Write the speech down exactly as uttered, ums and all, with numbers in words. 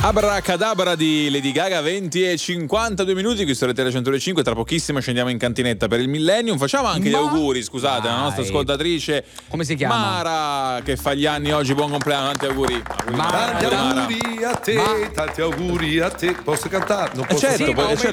Abracadabra di Lady Gaga, venti e cinquantadue minuti, qui su R T L centodue e cinque. Tra pochissimo scendiamo in cantinetta per il Millennium. Facciamo anche Ma... gli auguri, scusate, alla nostra Vai. ascoltatrice, come si chiama? Mara, che fa gli anni oggi. Buon compleanno, tanti auguri. Tanti auguri a te, Ma... tanti auguri a te. Posso cantare? Non Eh posso certo, Sì, poi, ma certo,